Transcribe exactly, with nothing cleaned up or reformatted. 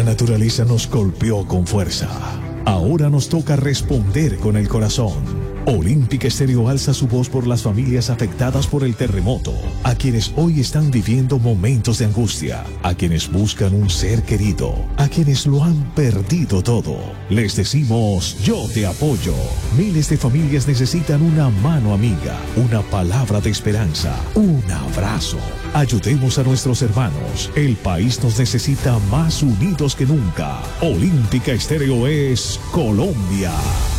naturaleza nos golpeó con fuerza. Ahora nos toca responder con el corazón. Olímpica Estéreo alza su voz por las familias afectadas por el terremoto, a quienes hoy están viviendo momentos de angustia, a quienes buscan un ser querido, a quienes lo han perdido todo. Les decimos, yo te apoyo. Miles de familias necesitan una mano amiga, una palabra de esperanza, un abrazo. Ayudemos a nuestros hermanos. El país nos necesita más unidos que nunca. Olímpica Estéreo es Colombia.